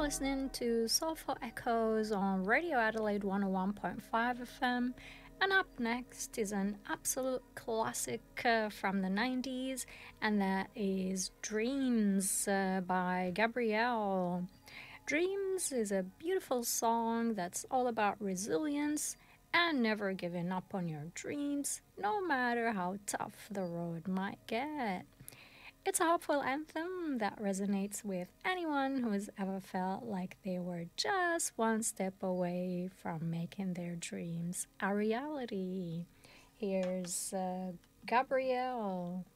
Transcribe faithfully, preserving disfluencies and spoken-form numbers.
listening to Soulful Echoes on Radio Adelaide one oh one point five F M. And up next is an absolute classic uh, from the nineties, and that is Dreams uh, by Gabrielle. Dreams is a beautiful song that's all about resilience and never giving up on your dreams, no matter how tough the road might get. It's a hopeful anthem that resonates with anyone who has ever felt like they were just one step away from making their dreams a reality. Here's uh, Gabrielle.